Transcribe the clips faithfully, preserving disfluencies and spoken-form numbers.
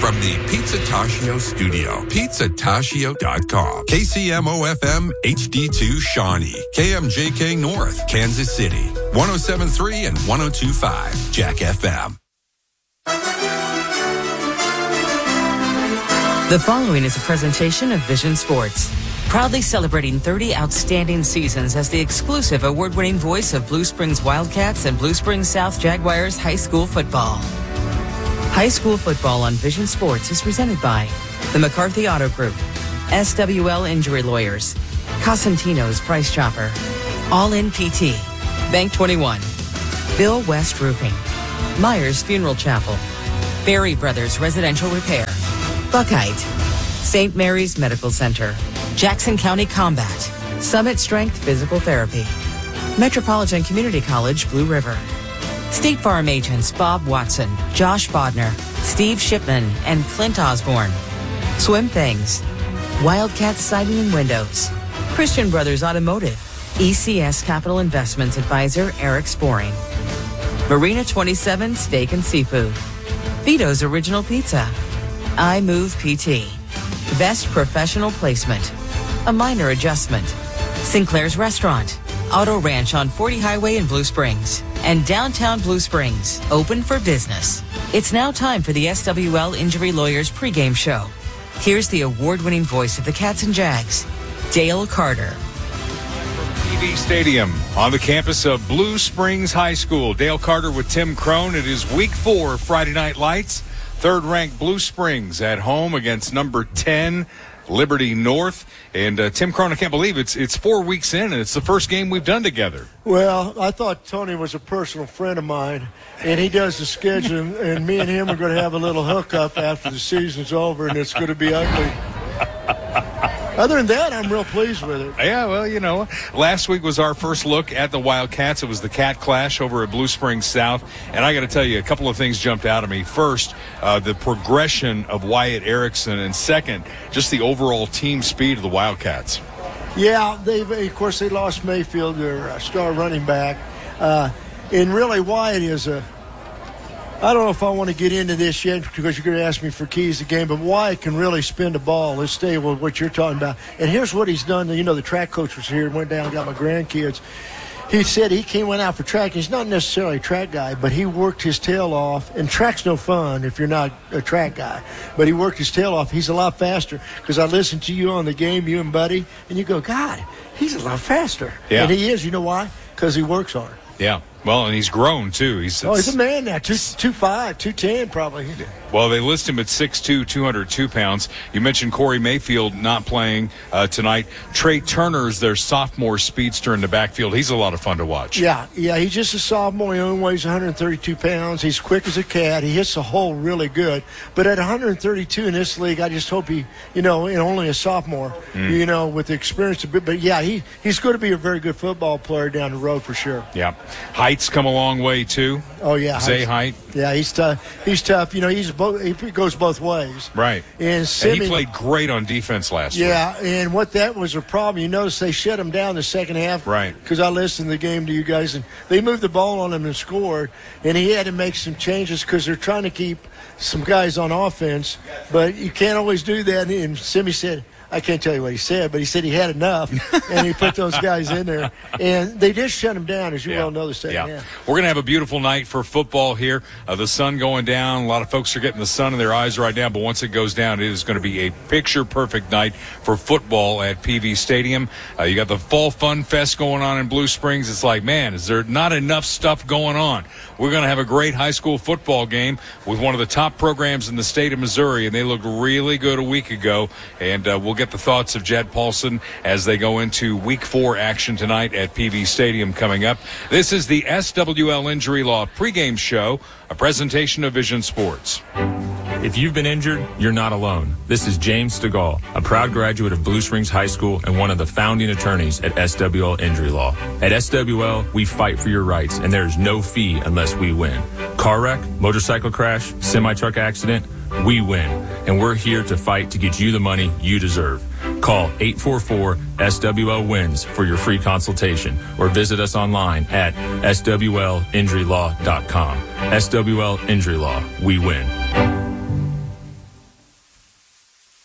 from the Pizzataccio studio. Pizzataccio dot com. K C M O F M H D two Shawnee. K M J K North, Kansas City. one oh seven point three and one oh two point five. Jack F M. The following is a presentation of Vision Sports, proudly celebrating thirty outstanding seasons as the exclusive award-winning voice of Blue Springs Wildcats and Blue Springs South Jaguars high school football. High school football on Vision Sports is presented by the McCarthy Auto Group, S W L Injury Lawyers, Cosentino's Price Chopper, All In P T, Bank twenty-one, Bill West Roofing, Myers Funeral Chapel, Berry Brothers Residential Repair, Buckeye, Saint Mary's Medical Center, Jackson County Combat, Summit Strength Physical Therapy, Metropolitan Community College Blue River, State Farm agents Bob Watson, Josh Bodner, Steve Shipman, and Clint Osborne, Swim Things, Wildcat Siding and Windows, Christian Brothers Automotive, E C S Capital Investments Advisor Eric Sporing, Marina twenty-seven Steak and Seafood, Vito's Original Pizza, I Move P T, Best Professional Placement, A Minor Adjustment, Sinclair's Restaurant, Auto Ranch on forty Highway in Blue Springs, and Downtown Blue Springs, open for business. It's now time for the S W L Injury Lawyers pregame show. Here's the award-winning voice of the Cats and Jags, Dale Carter. From P V Stadium on the campus of Blue Springs High School, Dale Carter with Tim Crone. It is week four of Friday Night Lights. Third-ranked Blue Springs at home against number ten, Liberty North. And uh, Tim Crone, I can't believe it's it's four weeks in, and it's the first game we've done together. Well, I thought Tony was a personal friend of mine, and he does the schedule, and me and him are going to have a little hookup after the season's over, and it's going to be ugly. Other than that, I'm real pleased with it. Yeah, well, you know, last week was our first look at the Wildcats. It was the Cat Clash over at Blue Springs South. And I got to tell you, a couple of things jumped out at me. First, uh, the progression of Wyatt Erickson. And second, just the overall team speed of the Wildcats. Yeah, they've, of course, they lost Mayfield, their star running back. Uh, and really, Wyatt is a I don't know if I want to get into this yet because you're going to ask me for keys to the game, but Wyatt can really spin the ball. Let's stay with what you're talking about. And here's what he's done. You know, the track coach was here and went down and got my grandkids. He said he came went out for track. He's not necessarily a track guy, but he worked his tail off. And track's no fun if you're not a track guy. But he worked his tail off. He's a lot faster because I listened to you on the game, you and Buddy, and you go, God, he's a lot faster. Yeah. And he is. You know why? Because he works hard. Yeah. Well, and he's grown, too. He's Oh, he's a man now, two two five, two ten probably. Well, they list him at six two, two hundred two pounds. You mentioned Corey Mayfield not playing uh, tonight. Trey Turner's their sophomore speedster in the backfield. He's a lot of fun to watch. Yeah, yeah, he's just a sophomore. He only weighs one hundred thirty-two pounds. He's quick as a cat. He hits the hole really good. But at one hundred thirty-two in this league, I just hope he, you know, and only a sophomore, mm. you know, with the experience. But, but yeah, he, he's going to be a very good football player down the road for sure. Yeah. Height's come a long way, too. Oh, yeah. Zay Height. Yeah, he's tough. He's tough. You know, he's both, he goes both ways. Right. And, Simi, and he played great on defense last yeah, week. Yeah, and what that was a problem. You notice they shut him down the second half. Right. Because I listened to the game to you guys, and they moved the ball on him and scored. And he had to make some changes because they're trying to keep some guys on offense. But you can't always do that. And Simi said, I can't tell you what he said, but he said he had enough, and he put those guys in there. And they did shut him down, as you yeah. well know, the second yeah. half. We're going to have a beautiful night for football here. Uh, the sun going down. A lot of folks are getting the sun in their eyes right now, but once it goes down, it is going to be a picture-perfect night for football at P V Stadium. Uh, you got the Fall Fun Fest going on in Blue Springs. It's like, man, is there not enough stuff going on? We're going to have a great high school football game with one of the top programs in the state of Missouri, and they looked really good a week ago. And uh, we'll get the thoughts of Jed Paulson as they go into week four action tonight at P V Stadium coming up. This is the S W L Injury Law pregame show, a presentation of Vision Sports. If you've been injured, you're not alone. This is James Stegall, a proud graduate of Blue Springs High School and one of the founding attorneys at S W L Injury Law. At S W L, we fight for your rights, and there is no fee unless we win. Car wreck, motorcycle crash, semi-truck accident, we win. And we're here to fight to get you the money you deserve. Call eight four four S W L wins for your free consultation or visit us online at S W L injury law dot com. S W L Injury Law, we win.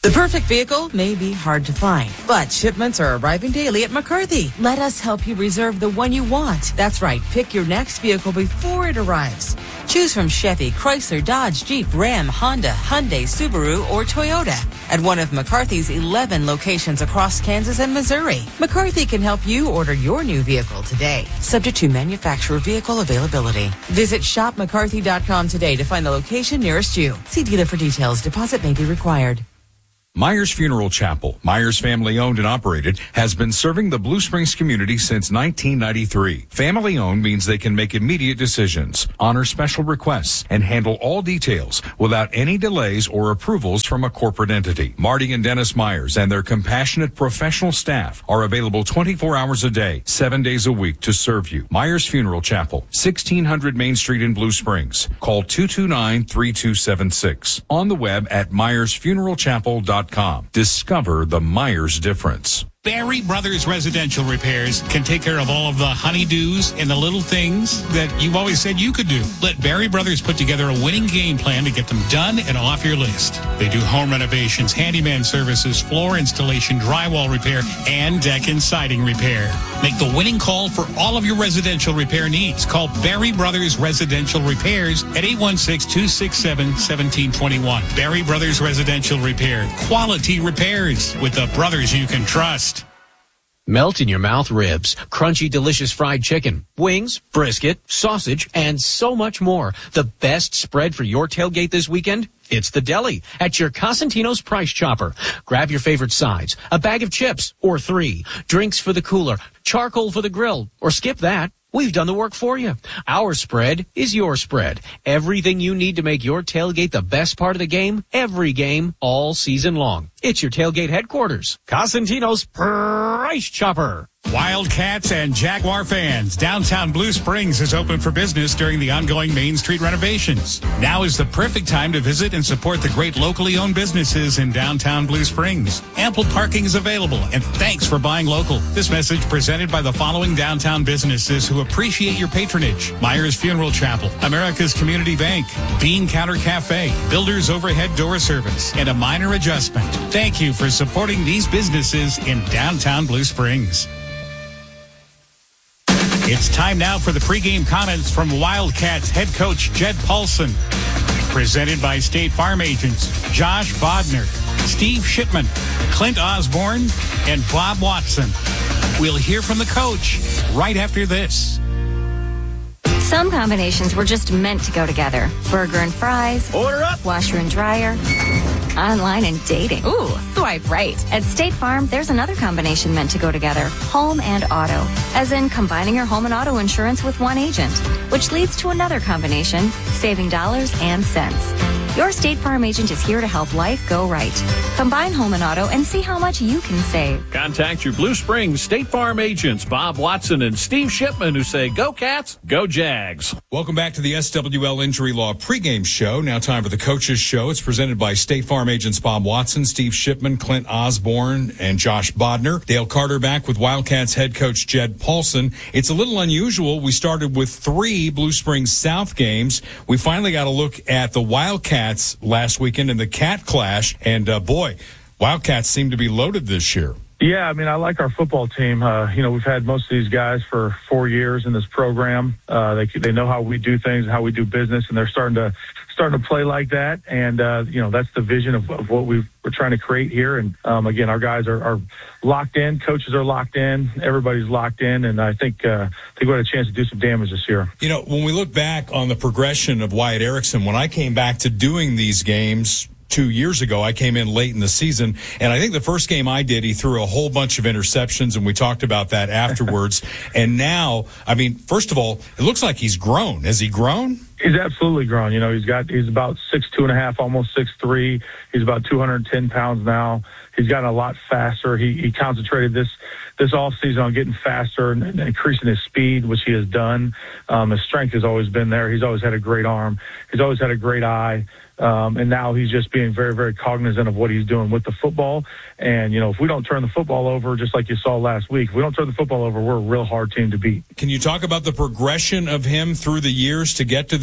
The perfect vehicle may be hard to find, but shipments are arriving daily at McCarthy. Let us help you reserve the one you want. That's right, pick your next vehicle before it arrives. Choose from Chevy, Chrysler, Dodge, Jeep, Ram, Honda, Hyundai, Subaru, or Toyota at one of McCarthy's eleven locations across Kansas and Missouri. McCarthy can help you order your new vehicle today, subject to manufacturer vehicle availability. Visit shop mccarthy dot com today to find the location nearest you. See dealer for details. Deposit may be required. Myers Funeral Chapel, Myers family owned and operated, has been serving the Blue Springs community since nineteen ninety-three. Family owned means they can make immediate decisions, honor special requests, and handle all details without any delays or approvals from a corporate entity. Marty and Dennis Myers and their compassionate professional staff are available twenty-four hours a day, seven days a week to serve you. Myers Funeral Chapel, sixteen hundred Main Street in Blue Springs. Call two two nine, three two seven six. On the web at myers funeral chapel dot com. Discover the Myers difference. Barry Brothers Residential Repairs can take care of all of the honeydews and the little things that you've always said you could do. Let Barry Brothers put together a winning game plan to get them done and off your list. They do home renovations, handyman services, floor installation, drywall repair, and deck and siding repair. Make the winning call for all of your residential repair needs. Call Barry Brothers Residential Repairs at eight one six, two six seven, one seven two one. Barry Brothers Residential Repair. Quality repairs with the brothers you can trust. Melt in your mouth ribs, crunchy, delicious fried chicken, wings, brisket, sausage, and so much more. The best spread for your tailgate this weekend? It's the deli at your Cosentino's Price Chopper. Grab your favorite sides, a bag of chips, or three, drinks for the cooler, charcoal for the grill, or skip that. We've done the work for you. Our spread is your spread. Everything you need to make your tailgate the best part of the game, every game, all season long. It's your tailgate headquarters. Cosentino's Price Chopper. Wildcats and Jaguar fans, downtown Blue Springs is open for business during the ongoing Main Street renovations. Now is the perfect time to visit and support the great locally owned businesses in downtown Blue Springs. Ample parking is available, and thanks for buying local. This message presented by the following downtown businesses who appreciate your patronage: Myers Funeral Chapel, America's Community Bank, Bean Counter Cafe, Builders Overhead Door Service, and a minor adjustment. Thank you for supporting these businesses in downtown Blue Springs. It's time now for the pregame comments from Wildcats head coach Jed Paulson. Presented by State Farm agents Josh Bodner, Steve Shipman, Clint Osborne, and Bob Watson. We'll hear from the coach right after this. Some combinations were just meant to go together. Burger and fries. Order up. Washer and dryer. Online and dating. Ooh, swipe right. At State Farm, there's another combination meant to go together. Home and auto. As in combining your home and auto insurance with one agent. Which leads to another combination, saving dollars and cents. Your State Farm agent is here to help life go right. Combine home and auto and see how much you can save. Contact your Blue Springs State Farm agents, Bob Watson and Steve Shipman, who say, go Cats, go Jags. Welcome back to the S W L Injury Law pregame show. Now time for the Coaches Show. It's presented by State Farm agents Bob Watson, Steve Shipman, Clint Osborne, and Josh Bodner. Dale Carter back with Wildcats head coach Jed Paulson. It's a little unusual. We started with three Blue Springs South games. We finally got a look at the Wildcats last weekend in the Cat Clash, and uh, boy, Wildcats seem to be loaded this year. Yeah, I mean, I like our football team. Uh, you know, we've had most of these guys for four years in this program. Uh, they they know how we do things and how we do business, and they're starting to starting to play like that. And uh, you know, that's the vision of, of what we've, we're trying to create here. And um, again, our guys are, are locked in. Coaches are locked in. Everybody's locked in, and I think uh, I think we had a chance to do some damage this year. You know, when we look back on the progression of Wyatt Erickson, when I came back to doing these games two years ago, I came in late in the season, and I think the first game I did, he threw a whole bunch of interceptions, and we talked about that afterwards. And now, I mean, first of all, it looks like he's grown. Has he grown? He's absolutely grown. You know, he's got he's about six two and a half, almost six three. He's about two hundred ten pounds now. He's gotten a lot faster. He he concentrated this this off season on getting faster and, and increasing his speed, which he has done. Um, his strength has always been there. He's always had a great arm. He's always had a great eye. Um, and now he's just being very, very cognizant of what he's doing with the football. And, you know, if we don't turn the football over, just like you saw last week, if we don't turn the football over, we're a real hard team to beat. Can you talk about the progression of him through the years to get to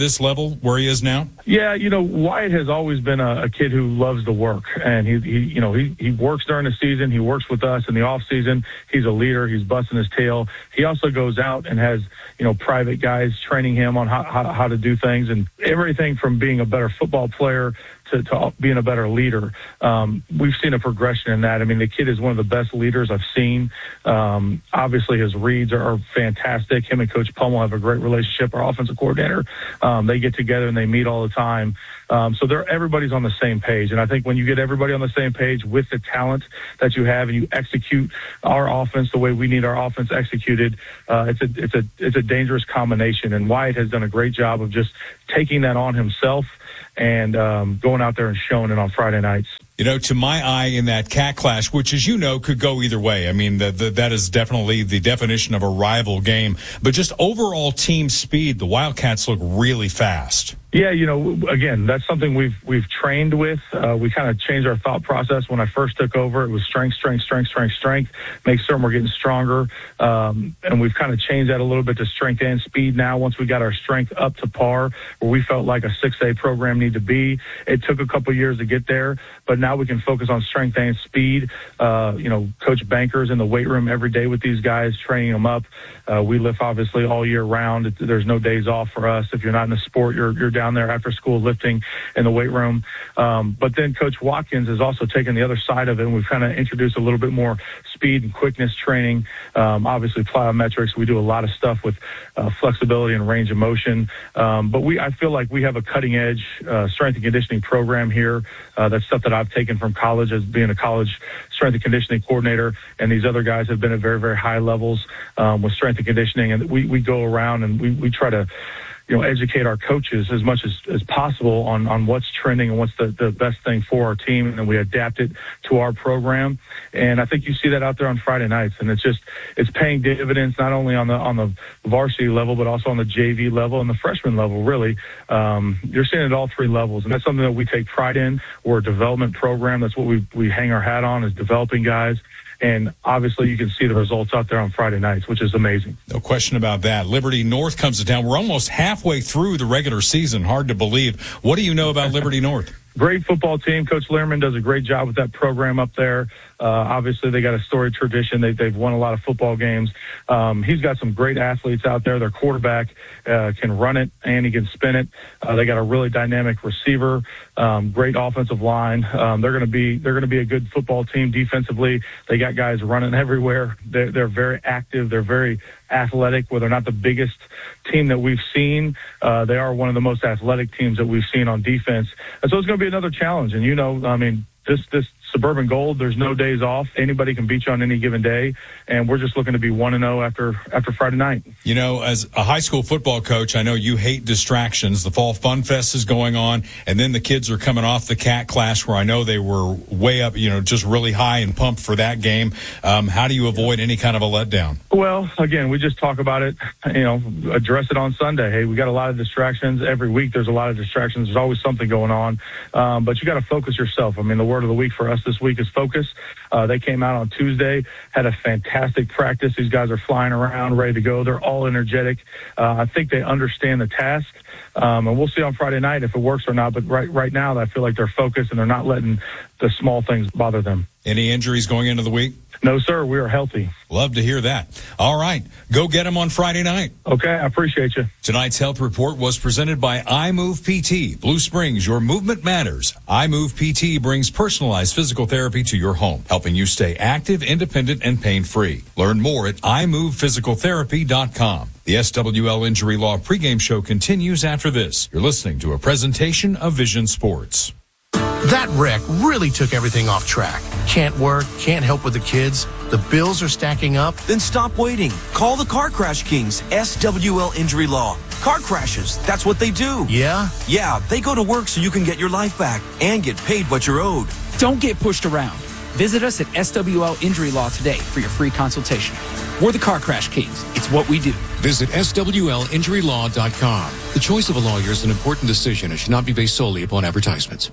this level where he is now? Yeah, you know, Wyatt has always been a, a kid who loves to work, and he, he you know, he, he works during the season. He works with us in the off season. He's a leader. He's busting his tail. He also goes out and has, you know, private guys training him on how, how, how to do things, and everything from being a better football player to, to being a better leader. Um, we've seen a progression in that. I mean, the kid is one of the best leaders I've seen. Um, obviously, his reads are, are fantastic. Him and Coach Pummel have a great relationship. Our offensive coordinator, um, they get together and they meet all the time. Um, so they're, everybody's on the same page. And I think when you get everybody on the same page with the talent that you have and you execute our offense the way we need our offense executed, uh, it's a, it's a, it's a dangerous combination. And Wyatt has done a great job of just taking that on himself and um, going out there and showing it on Friday nights. You know, to my eye in that Cat Clash, which, as you know, could go either way. I mean, the, the, that is definitely the definition of a rival game. But just overall team speed, the Wildcats look really fast. Yeah, you know, again, that's something we've we've trained with. Uh, we kind of changed our thought process when I first took over. It was strength, strength, strength, strength, strength. Make certain we're getting stronger. Um, and we've kind of changed that a little bit to strength and speed now. Once we got our strength up to par, where we felt like a six A program needed to be, it took a couple years to get there. But now we can focus on strength and speed. Uh, you know, Coach Banker's in the weight room every day with these guys, training them up. Uh, we lift, obviously, all year round. It, there's no days off for us. If you're not in the sport, you're you're down there after school lifting in the weight room. Um, but then Coach Watkins has also taken the other side of it, and we've kind of introduced a little bit more speed and quickness training. Um, obviously, plyometrics. We do a lot of stuff with uh, flexibility and range of motion. Um, but we, I feel like we have a cutting-edge uh, strength and conditioning program here. Uh, that's stuff that I've taken from college as being a college strength and conditioning coordinator, and these other guys have been at very, very high levels um, with strength and conditioning. And we, we go around and we, we try to, you know, educate our coaches as much as, as possible on, on what's trending and what's the, the best thing for our team. And then we adapt it to our program. And I think you see that out there on Friday nights. And it's just, it's paying dividends, not only on the, on the varsity level, but also on the J V level and the freshman level, really. Um, you're seeing it at all three levels. And that's something that we take pride in. We're a development program. That's what we, we hang our hat on, is developing guys. And obviously you can see the results out there on Friday nights, which is amazing. No question about that. Liberty North comes to town. We're almost halfway through the regular season. Hard to believe. What do you know about Liberty North? Great football team. Coach Lehrman does a great job with that program up there. Uh, obviously, they got a storied tradition. They, they've won a lot of football games. Um, he's got some great athletes out there. Their quarterback uh, can run it and he can spin it. Uh, they got a really dynamic receiver, um, great offensive line. Um, they're going to be they're going to be a good football team defensively. They got guys running everywhere. They're, they're very active. They're very athletic. Where they're not the biggest team that we've seen, uh, they are one of the most athletic teams that we've seen on defense. And so it's going to be another challenge. And, you know, I mean, this this Suburban Gold, there's no days off. Anybody can beat you on any given day, and we're just looking to be one and oh after after Friday night. You know, as a high school football coach, I know you hate distractions. The Fall Fun Fest is going on, and then the kids are coming off the Cat Clash, where I know they were way up, you know, just really high and pumped for that game. Um, how do you avoid any kind of a letdown? Well, again, we just talk about it, you know, address it on Sunday. Hey, we got a lot of distractions. Every week there's a lot of distractions. There's always something going on, um, but you got to focus yourself. I mean, the word of the week for us this week is focus. Uh, they came out on Tuesday, had a fantastic practice. These guys are flying around, ready to go. They're all energetic. Uh, I think they understand the task, um, and we'll see on Friday night if it works or not. But right right now, I feel like they're focused and they're not letting the small things bother them. Any injuries going into the week? No, sir. We are healthy. Love to hear that. All right. Go get them on Friday night. Okay. I appreciate you. Tonight's health report was presented by iMove P T. Blue Springs, your movement matters. iMove P T brings personalized physical therapy to your home, helping you stay active, independent, and pain-free. Learn more at i move physical therapy dot com. The S W L Injury Law pregame show continues after this. You're listening to a presentation of Vision Sports. That wreck really took everything off track. Can't work, can't help with the kids. The bills are stacking up. Then stop waiting. Call the Car Crash Kings, S W L Injury Law. Car crashes, that's what they do. Yeah? Yeah, they go to work so you can get your life back and get paid what you're owed. Don't get pushed around. Visit us at S W L Injury Law today for your free consultation. We're the Car Crash Kings. It's what we do. Visit S W L injury law dot com. The choice of a lawyer is an important decision and should not be based solely upon advertisements.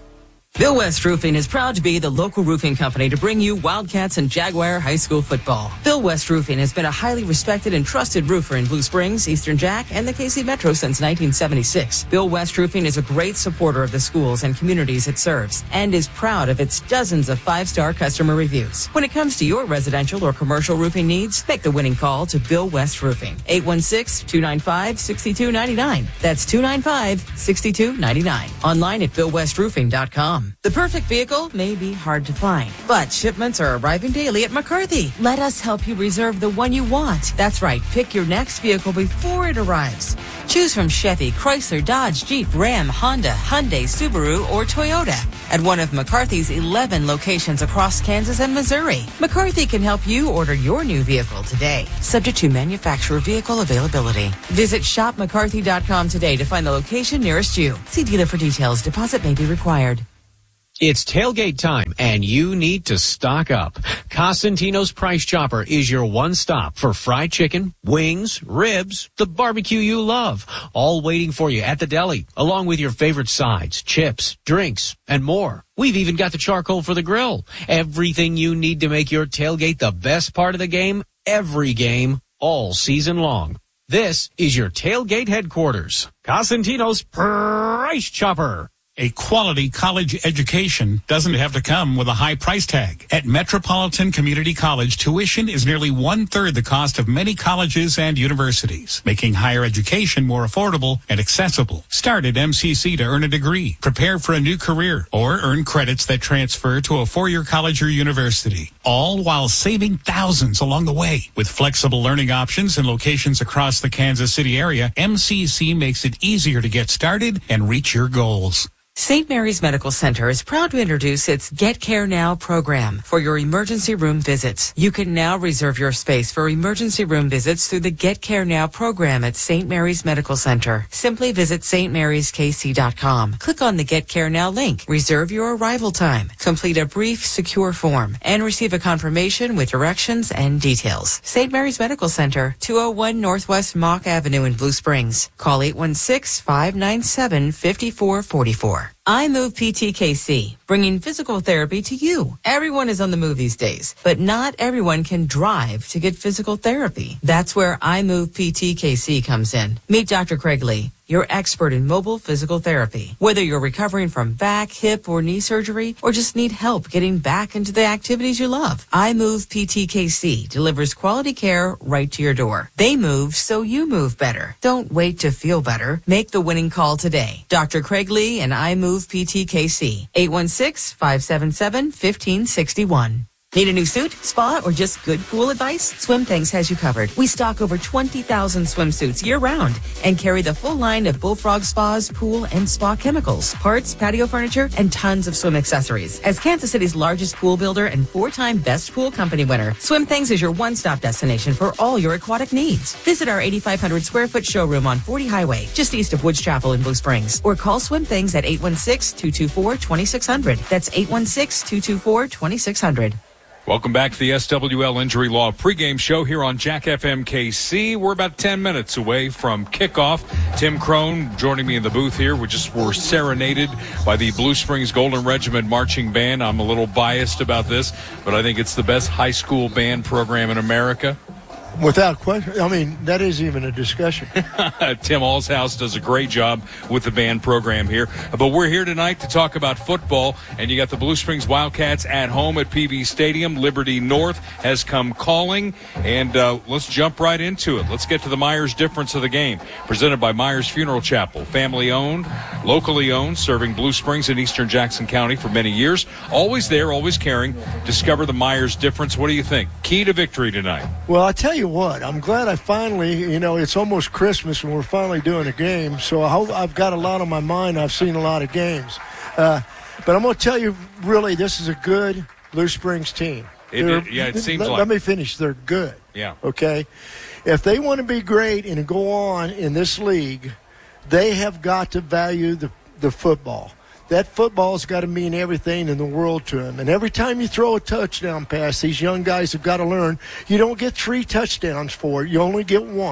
Bill West Roofing is proud to be the local roofing company to bring you Wildcats and Jaguar High School football. Bill West Roofing has been a highly respected and trusted roofer in Blue Springs, Eastern Jack, and the K C Metro since nineteen seventy-six. Bill West Roofing is a great supporter of the schools and communities it serves and is proud of its dozens of five-star customer reviews. When it comes to your residential or commercial roofing needs, make the winning call to Bill West Roofing. eight one six, two nine five, six two nine nine. That's two nine five, six two nine nine. Online at bill west roofing dot com. The perfect vehicle may be hard to find, but shipments are arriving daily at McCarthy. Let us help you reserve the one you want. That's right. Pick your next vehicle before it arrives. Choose from Chevy, Chrysler, Dodge, Jeep, Ram, Honda, Hyundai, Subaru, or Toyota at one of McCarthy's eleven locations across Kansas and Missouri. McCarthy can help you order your new vehicle today, subject to manufacturer vehicle availability. Visit shop mccarthy dot com today to find the location nearest you. See dealer for details. Deposit may be required. It's tailgate time, and you need to stock up. Cosentino's Price Chopper is your one stop for fried chicken, wings, ribs, the barbecue you love, all waiting for you at the deli, along with your favorite sides, chips, drinks, and more. We've even got the charcoal for the grill. Everything you need to make your tailgate the best part of the game, every game, all season long. This is your tailgate headquarters. Cosentino's Price Chopper. A quality college education doesn't have to come with a high price tag. At Metropolitan Community College, tuition is nearly one-third the cost of many colleges and universities, making higher education more affordable and accessible. Start at M C C to earn a degree, prepare for a new career, or earn credits that transfer to a four-year college or university, all while saving thousands along the way. With flexible learning options and locations across the Kansas City area, M C C makes it easier to get started and reach your goals. Saint Mary's Medical Center is proud to introduce its Get Care Now program for your emergency room visits. You can now reserve your space for emergency room visits through the Get Care Now program at Saint Mary's Medical Center. Simply visit s t marys k c dot com. Click on the Get Care Now link, reserve your arrival time, complete a brief, secure form, and receive a confirmation with directions and details. Saint Mary's Medical Center, two oh one Northwest Mock Avenue in Blue Springs. Call eight one six, five nine seven, five four four four. iMove P T K C, bringing physical therapy to you. Everyone is on the move these days, but not everyone can drive to get physical therapy. That's where iMove P T K C comes in. Meet Doctor Craig Lee, your expert in mobile physical therapy. Whether you're recovering from back, hip, or knee surgery, or just need help getting back into the activities you love, iMove P T K C delivers quality care right to your door. They move so you move better. Don't wait to feel better. Make the winning call today. Doctor Craig Lee and iMove P T K C, eight one six, five seven seven, one five six one. Need a new suit, spa, or just good, cool advice? Swim Things has you covered. We stock over twenty thousand swimsuits year-round and carry the full line of Bullfrog Spas, pool, and spa chemicals, parts, patio furniture, and tons of swim accessories. As Kansas City's largest pool builder and four-time Best Pool Company winner, Swim Things is your one-stop destination for all your aquatic needs. Visit our eighty-five hundred square foot showroom on forty Highway, just east of Woods Chapel in Blue Springs, or call Swim Things at eight one six, two two four, two six zero zero. That's eight one six, two two four, two six zero zero. Welcome back to the S W L Injury Law pregame show here on Jack F M K C. We're about ten minutes away from kickoff. Tim Crone joining me in the booth here. We just were serenaded by the Blue Springs Golden Regiment Marching Band. I'm a little biased about this, but I think it's the best high school band program in America. Without question. I mean, that isn't even a discussion. Tim Allshouse does a great job with the band program here. But we're here tonight to talk about football, and you got the Blue Springs Wildcats at home at P V Stadium. Liberty North has come calling, and uh, let's jump right into it. Let's get to the Myers difference of the game. Presented by Myers Funeral Chapel. Family-owned, locally owned, serving Blue Springs and Eastern Jackson County for many years. Always there, always caring. Discover the Myers difference. What do you think? Key to victory tonight. Well, I tell you what, I'm glad I finally, you know, it's almost Christmas and we're finally doing a game, so I hope I've got a lot on my mind. I've seen a lot of games. Uh, but I'm going to tell you, really, this is a good Blue Springs team. It, it, yeah, it seems let, like. Let me finish. They're good. Yeah. Okay? If they want to be great and go on in this league, they have got to value the, the football. That football's got to mean everything in the world to them. And every time you throw a touchdown pass, these young guys have got to learn you don't get three touchdowns for it. You only get one.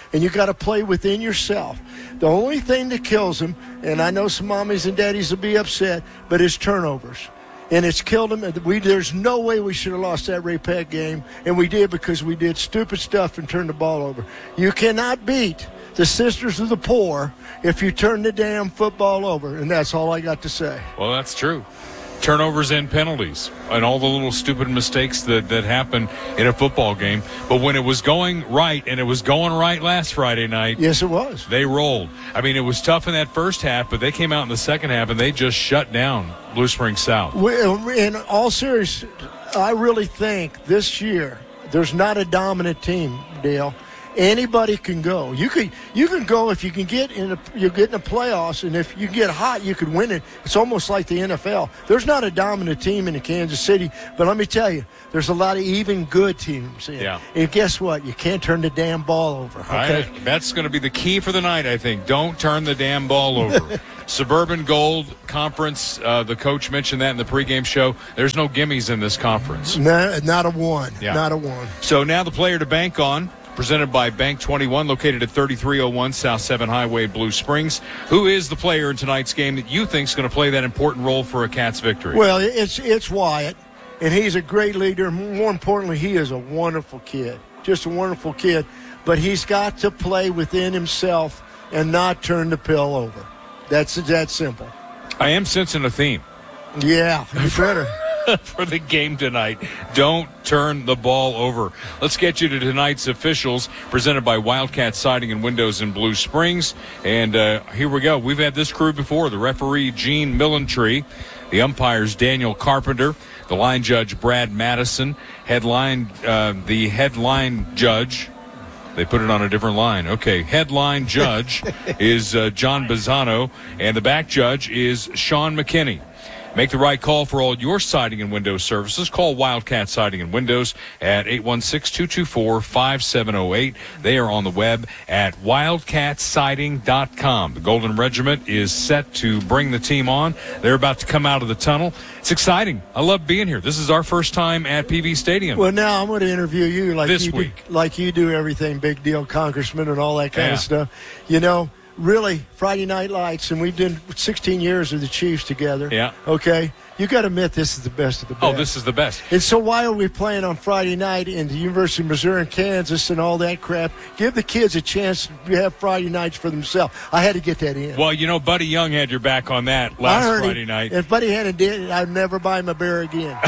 and you got to play within yourself. The only thing that kills them, and I know some mommies and daddies will be upset, but it's turnovers. And it's killed them. We, there's no way we should have lost that Ray Peck game, and we did because we did stupid stuff and turned the ball over. You cannot beat the Sisters of the Poor if you turn the damn football over, and that's all I got to say. Well, that's true. Turnovers and penalties and all the little stupid mistakes that, that happen in a football game. But when it was going right, and it was going right last Friday night. Yes, it was. They rolled. I mean, it was tough in that first half, but they came out in the second half, and they just shut down Blue Springs South. In all seriousness, I really think this year there's not a dominant team, Dale. Anybody can go. You can you can go if you can get in a, you get in the playoffs, and if you get hot, you could win it. It's almost like the N F L. There's not a dominant team in the Kansas City, but let me tell you, there's a lot of even good teams. In. Yeah. And guess what? You can't turn the damn ball over. Okay. I, that's going to be the key for the night, I think. Don't turn the damn ball over. Suburban Gold Conference. Uh, the coach mentioned that in the pregame show. There's no gimmies in this conference. No, not a one. Yeah. Not a one. So now the player to bank on. Presented by Bank twenty-one, located at thirty-three oh one South seventh Highway, Blue Springs. Who is the player in tonight's game that you think is going to play that important role for a Cats victory? Well, it's it's Wyatt, and he's a great leader. More importantly, he is a wonderful kid, just a wonderful kid. But he's got to play within himself and not turn the pill over. That's that simple. I am sensing a theme. Yeah, you better. For the game tonight. Don't turn the ball over. Let's get you to tonight's officials, presented by Wildcat Siding and Windows in Blue Springs. And uh, here we go. We've had this crew before. The referee, Gene Millentree. The umpires, Daniel Carpenter. The line judge, Brad Madison. Headline, uh, the headline judge. They put it on a different line. Okay, headline judge is uh, John Bazzano. And the back judge is Sean McKinney. Make the right call for all your siding and window services. Call Wildcat Siding and Windows at eight one six, two two four, five seven zero eight. They are on the web at wildcat siding dot com. The Golden Regiment is set to bring the team on. They're about to come out of the tunnel. It's exciting. I love being here. This is our first time at P V Stadium. Well, now I'm going to interview you like this you week. Do, like you do everything, big deal, congressman, and all that kind yeah. of stuff. You know, really, Friday Night Lights, and we did sixteen years of the Chiefs together. Yeah. Okay? You got to admit this is the best of the best. Oh, this is the best. And so why are we playing on Friday night in the University of Missouri and Kansas and all that crap? Give the kids a chance to have Friday nights for themselves. I had to get that in. Well, you know, Buddy Young had your back on that last I heard Friday him. night. If Buddy hadn't did it, I'd never buy him a beer again.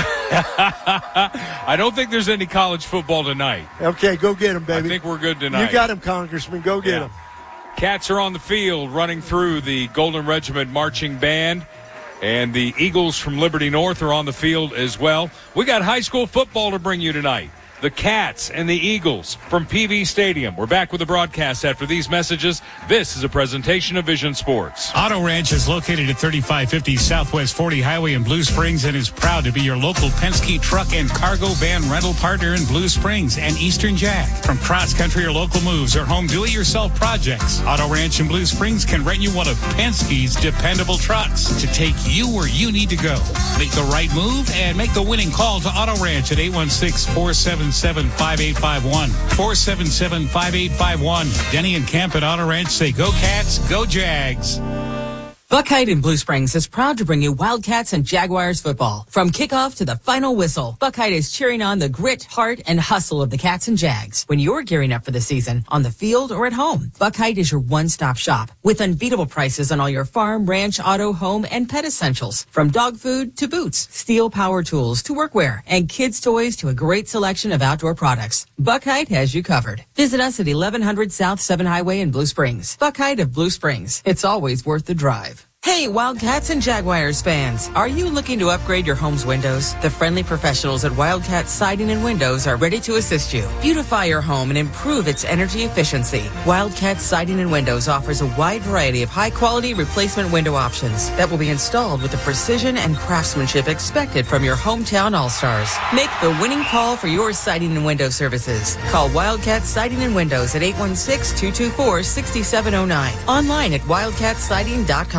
I don't think there's any college football tonight. Okay, go get him, baby. I think we're good tonight. You got him, Congressman. Go get yeah. him. Cats are on the field running through the Golden Regiment Marching Band. And the Eagles from Liberty North are on the field as well. We got high school football to bring you tonight. The Cats and the Eagles from P V Stadium. We're back with the broadcast after these messages. This is a presentation of Vision Sports. Auto Ranch is located at thirty-five fifty Southwest forty Highway in Blue Springs and is proud to be your local Penske truck and cargo van rental partner in Blue Springs and Eastern Jack. From cross-country or local moves or home do-it-yourself projects, Auto Ranch in Blue Springs can rent you one of Penske's dependable trucks to take you where you need to go. Make the right move and make the winning call to Auto Ranch at eight one six, four seven seven, five eight five one. four seven seven, five eight five one. Denny and Camp at Auto Ranch say go Cats, go Jags. Buckeye in Blue Springs is proud to bring you Wildcats and Jaguars football. From kickoff to the final whistle, Buckeye is cheering on the grit, heart, and hustle of the Cats and Jags. When you're gearing up for the season, on the field or at home, Buckeye is your one-stop shop with unbeatable prices on all your farm, ranch, auto, home, and pet essentials. From dog food to boots, steel power tools to workwear, and kids' toys to a great selection of outdoor products. Buckeye has you covered. Visit us at eleven hundred South seventh Highway in Blue Springs. Buckeye of Blue Springs. It's always worth the drive. Hey, Wildcats and Jaguars fans. Are you looking to upgrade your home's windows? The friendly professionals at Wildcat Siding and Windows are ready to assist you. Beautify your home and improve its energy efficiency. Wildcat Siding and Windows offers a wide variety of high-quality replacement window options that will be installed with the precision and craftsmanship expected from your hometown all-stars. Make the winning call for your siding and window services. Call Wildcat Siding and Windows at eight one six, two two four, six seven zero nine. Online at wildcat siding dot com.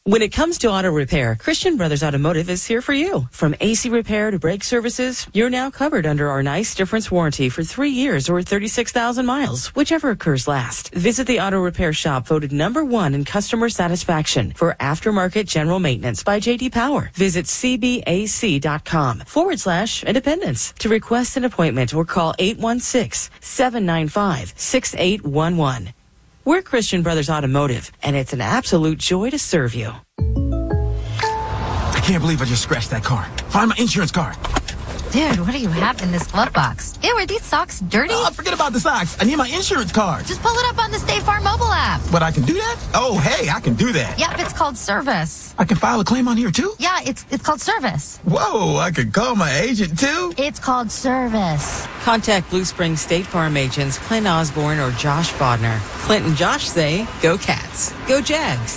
When it comes to auto repair, Christian Brothers Automotive is here for you. From A C repair to brake services, you're now covered under our nice difference warranty for three years or thirty-six thousand miles, whichever occurs last. Visit the auto repair shop voted number one in customer satisfaction for aftermarket general maintenance by J D Power. Visit cbac.com forward slash independence to request an appointment or call eight one six, seven nine five, six eight one one. We're Christian Brothers Automotive, and it's an absolute joy to serve you. I can't believe I just scratched that car. Find my insurance card. Dude, what do you have in this glove box? Ew, are these socks dirty? Oh, forget about the socks. I need my insurance card. Just pull it up on the State Farm mobile app. But I can do that? Oh, hey, I can do that. Yep, it's called service. I can file a claim on here, too? Yeah, it's it's called service. Whoa, I can call my agent, too? It's called service. Contact Blue Springs State Farm agents Clint Osborne or Josh Bodner. Clint and Josh say, go Cats, go Jags.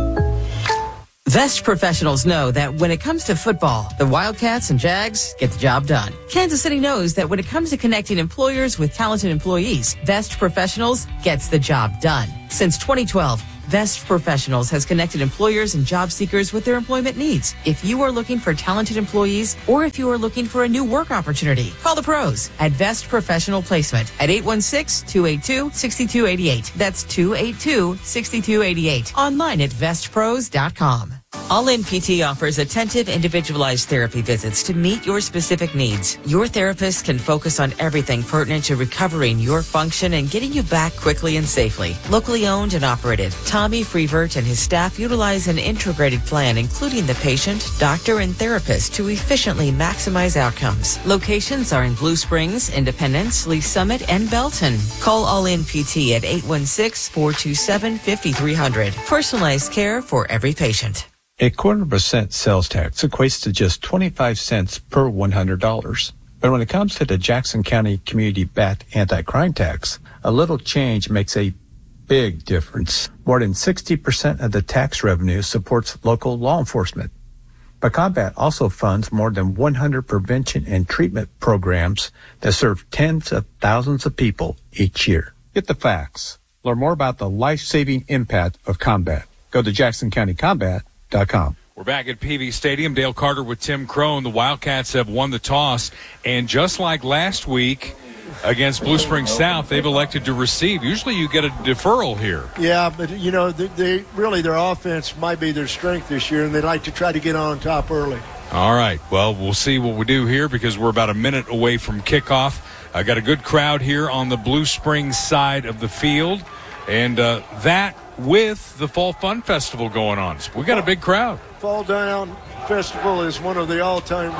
Vest professionals know that when it comes to football, the Wildcats and Jags get the job done. Kansas City knows that when it comes to connecting employers with talented employees, Vest Professionals gets the job done. Since twenty twelve, Vest Professionals has connected employers and job seekers with their employment needs. If you are looking for talented employees or if you are looking for a new work opportunity, call the pros at Vest Professional Placement at eight one six, two eight two, six two eight eight. That's two eight two, six two eight eight. Online at vest pros dot com. All In P T offers attentive, individualized therapy visits to meet your specific needs. Your therapist can focus on everything pertinent to recovering your function and getting you back quickly and safely. Locally owned and operated, Tommy Freevert and his staff utilize an integrated plan, including the patient, doctor, and therapist to efficiently maximize outcomes. Locations are in Blue Springs, Independence, Lee Summit, and Belton. Call All In P T at eight one six, four two seven, five three zero zero. Personalized care for every patient. A quarter percent sales tax equates to just twenty-five cents per one hundred dollars. But when it comes to the Jackson County Community-backed anti-crime tax, a little change makes a big difference. More than sixty percent of the tax revenue supports local law enforcement. But Combat also funds more than one hundred prevention and treatment programs that serve tens of thousands of people each year. Get the facts. Learn more about the life-saving impact of Combat. Go to jackson county combat dot com. We're back at P V Stadium. Dale Carter with Tim Crone. The Wildcats have won the toss, and just like last week against Blue Springs South, they've elected to receive. Usually you get a deferral here. Yeah, but, you know, they, they really, their offense might be their strength this year, and they like to try to get on top early. All right. Well, we'll see what we do here because we're about a minute away from kickoff. I got a good crowd here on the Blue Springs side of the field, and uh, that with the Fall Fun Festival going on. So we got a big crowd. Fall Down Festival is one of the all-time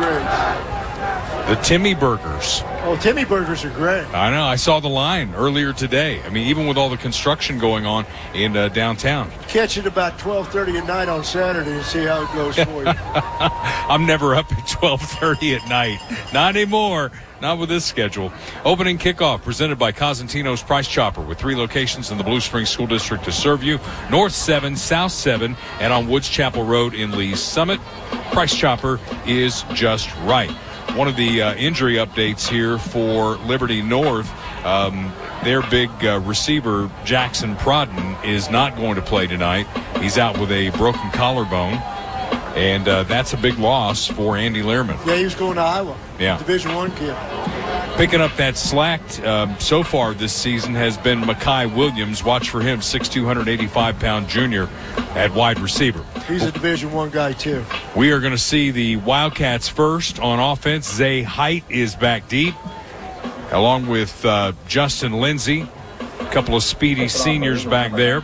greats. The Timmy Burgers. Oh, Timmy Burgers are great. I know. I saw the line earlier today. I mean, even with all the construction going on in uh, downtown. Catch it about twelve thirty at night on Saturday and see how it goes for you. I'm never up at twelve thirty at night. Not anymore. Not with this schedule. Opening kickoff presented by Cosentino's Price Chopper with three locations in the Blue Springs School District to serve you. North seven, South seven, and on Woods Chapel Road in Lee's Summit. Price Chopper is just right. One of the uh, injury updates here for Liberty North, um, their big uh, receiver, Jackson Prodden, is not going to play tonight. He's out with a broken collarbone. And uh, that's a big loss for Andy Learman. Yeah, he was going to Iowa. Yeah. Division One kid. Picking up that slack um, so far this season has been Makai Williams. Watch for him, six two, one eighty-five pound junior at wide receiver. He's a Division One guy, too. We are going to see the Wildcats first on offense. Zay Height is back deep, along with uh, Justin Lindsay. A couple of speedy seniors back there.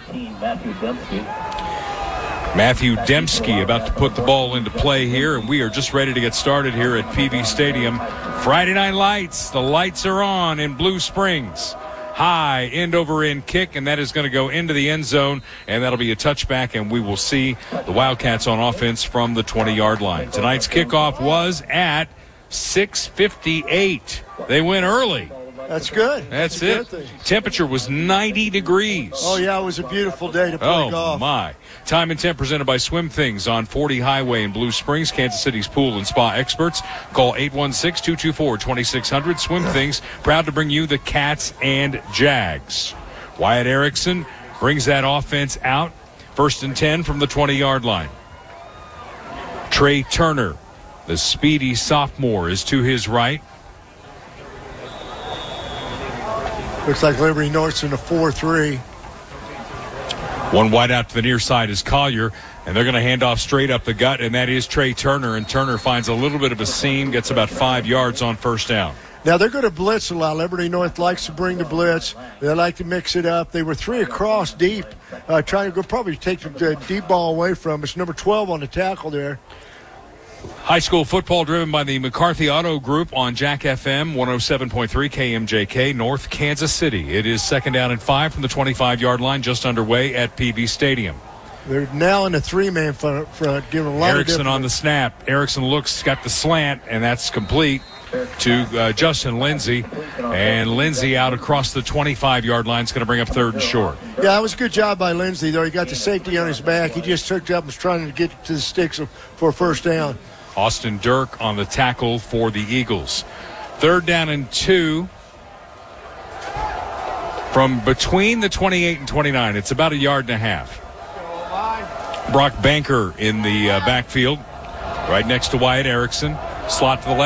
Matthew Dembski about to put the ball into play here, and we are just ready to get started here at P V Stadium. Friday Night Lights. The lights are on in Blue Springs. High end over end kick, and that is going to go into the end zone, and that'll be a touchback, and we will see the Wildcats on offense from the twenty-yard line. Tonight's kickoff was at six fifty-eight. They went early. That's good. That's, That's it. Temperature was ninety degrees. Oh, yeah, it was a beautiful day to play oh, golf. Oh, my. Time and Temp presented by Swim Things on forty Highway in Blue Springs, Kansas City's pool and spa experts. Call eight one six, two two four, two six zero zero. Swim Things, proud to bring you the Cats and Jags. Wyatt Erickson brings that offense out First and ten from the twenty-yard line. Trey Turner, the speedy sophomore, is to his right. Looks like Liberty North's in a four three. One wide out to the near side is Collier, and they're going to hand off straight up the gut, and that is Trey Turner. And Turner finds a little bit of a seam, gets about five yards on first down. Now, they're going to blitz a lot. Liberty North likes to bring the blitz. They like to mix it up. They were three across deep, uh, trying to go probably take the deep ball away from us. Number twelve on the tackle there. High school football driven by the McCarthy Auto Group on Jack F M one oh seven point three K M J K, North Kansas City. It is second down and five from the twenty-five-yard line, just underway at P V Stadium. They're now in the three-man front, front giving a lot Erickson of on the snap. Erickson looks, got the slant, and that's complete to uh, Justin Lindsay. And Lindsay out across the twenty-five-yard line is going to bring up third and short. Yeah, that was a good job by Lindsay, though. He got the safety on his back. He just took up and was trying to get to the sticks for a first down. Austin Dirk on the tackle for the Eagles. Third down and two from between the twenty-eight and twenty-nine. It's about a yard and a half. Brock Banker in the uh, backfield, right next to Wyatt Erickson. Slot to the left.